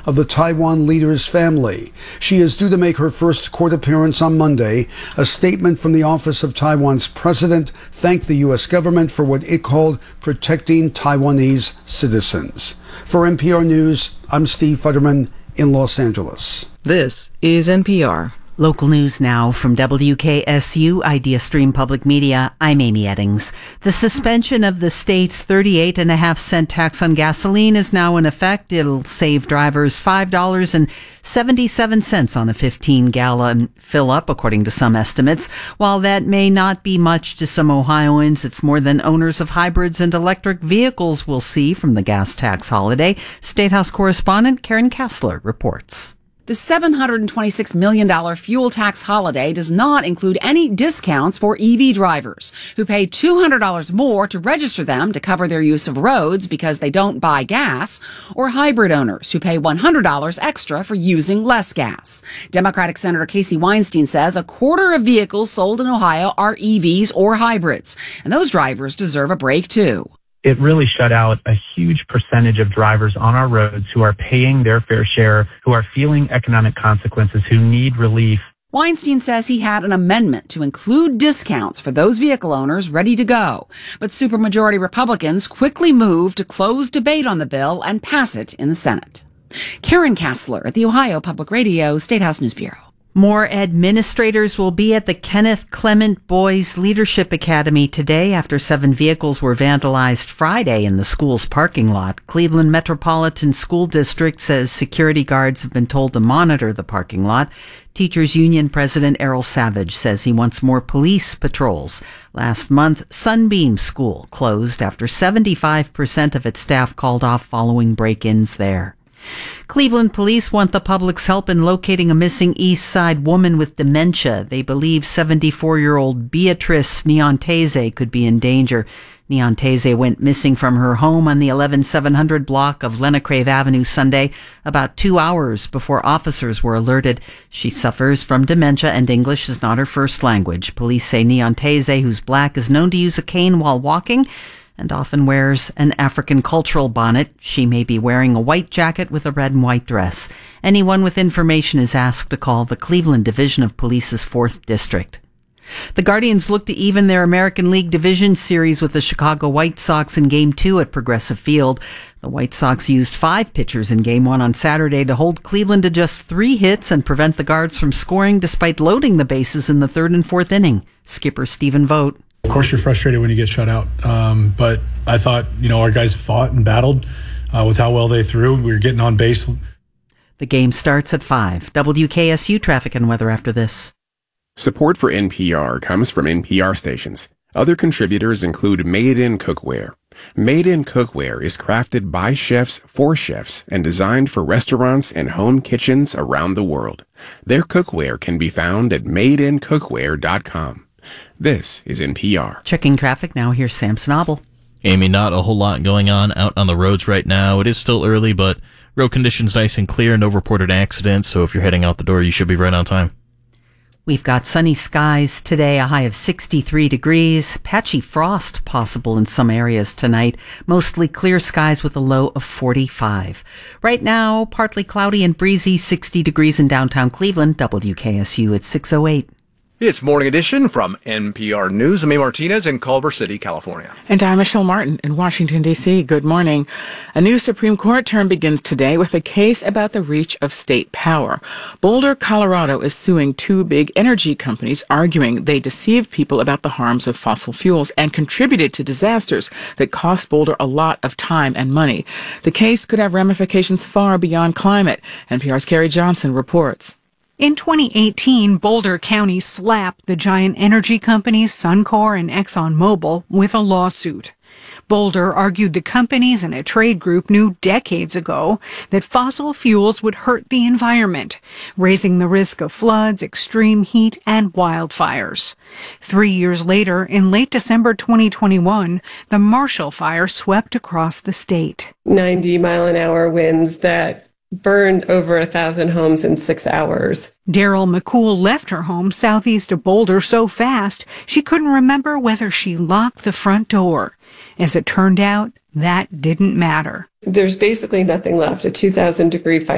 of the Taiwan leader's family. She is due to make her first court appearance on Monday. A statement from the office of Taiwan's president thanked the U.S. government for what it called protecting Taiwanese citizens. For NPR News, I'm Steve Futterman in Los Angeles. This is NPR. Local news now from WKSU Idea Stream Public Media. I'm Amy Eddings. The suspension of the state's 38.5-cent tax on gasoline is now in effect. It'll save drivers $5.77 on a 15-gallon fill-up, according to some estimates. While that may not be much to some Ohioans, it's more than owners of hybrids and electric vehicles will see from the gas tax holiday. State House correspondent Karen Kassler reports. The $726 million fuel tax holiday does not include any discounts for EV drivers who pay $200 more to register them to cover their use of roads because they don't buy gas, or hybrid owners who pay $100 extra for using less gas. Democratic Senator Casey Weinstein says a quarter of vehicles sold in Ohio are EVs or hybrids, and those drivers deserve a break too. It really shut out a huge percentage of drivers on our roads who are paying their fair share, who are feeling economic consequences, who need relief. Weinstein says he had an amendment to include discounts for those vehicle owners ready to go. But supermajority Republicans quickly moved to close debate on the bill and pass it in the Senate. Karen Kassler at the Ohio Public Radio State House News Bureau. More administrators will be at the Kenneth Clement Boys Leadership Academy today after 7 vehicles were vandalized Friday in the school's parking lot. Cleveland Metropolitan School District says security guards have been told to monitor the parking lot. Teachers Union President Errol Savage says he wants more police patrols. Last month, Sunbeam School closed after 75% of its staff called off following break-ins there. Cleveland police want the public's help in locating a missing East Side woman with dementia. They believe 74-year-old Beatrice Neontese could be in danger. Neontese went missing from her home on the 11700 block of Lenacrave Avenue Sunday, about 2 hours before officers were alerted. She suffers from dementia and English is not her first language. Police say Neontese, who's black, is known to use a cane while walking and often wears an African cultural bonnet. She may be wearing a white jacket with a red and white dress. Anyone with information is asked to call the Cleveland Division of Police's 4th District. The Guardians look to even their American League Division series with the Chicago White Sox in Game 2 at Progressive Field. The White Sox used 5 pitchers in Game 1 on Saturday to hold Cleveland to just 3 hits and prevent the Guards from scoring despite loading the bases in the 3rd and 4th inning. Skipper Stephen Vogt. Of course, you're frustrated when you get shut out. But I thought, our guys fought and battled with how well they threw. We were getting on base. The game starts at 5. WKSU traffic and weather after this. Support for NPR comes from NPR stations. Other contributors include Made in Cookware. Made in Cookware is crafted by chefs for chefs and designed for restaurants and home kitchens around the world. Their cookware can be found at madeincookware.com. This is NPR. Checking traffic now, here's Sam Snobble. Amy, not a whole lot going on out on the roads right now. It is still early, but road conditions nice and clear, no reported accidents, so if you're heading out the door, you should be right on time. We've got sunny skies today, a high of 63 degrees. Patchy frost possible in some areas tonight. Mostly clear skies with a low of 45. Right now, partly cloudy and breezy, 60 degrees in downtown Cleveland. WKSU at 6:08. It's Morning Edition from NPR News. I'm Amy Martinez in Culver City, California. And I'm Michelle Martin in Washington, D.C. Good morning. A new Supreme Court term begins today with a case about the reach of state power. Boulder, Colorado is suing 2 big energy companies, arguing they deceived people about the harms of fossil fuels and contributed to disasters that cost Boulder a lot of time and money. The case could have ramifications far beyond climate. NPR's Carrie Johnson reports. In 2018, Boulder County slapped the giant energy companies Suncor and ExxonMobil with a lawsuit. Boulder argued the companies and a trade group knew decades ago that fossil fuels would hurt the environment, raising the risk of floods, extreme heat, and wildfires. 3 years later, in late December 2021, the Marshall Fire swept across the state. 90-mile-an-hour winds that burned over 1,000 homes in 6 hours. Daryl McCool left her home southeast of Boulder so fast she couldn't remember whether she locked the front door. As it turned out, that didn't matter. There's basically nothing left. A 2,000-degree fire